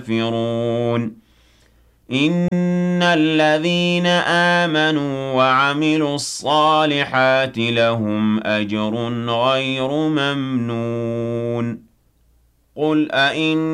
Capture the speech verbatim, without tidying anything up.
كافرون إن الذين آمنوا وعملوا الصالحات لهم أجر غير ممنون قل أئن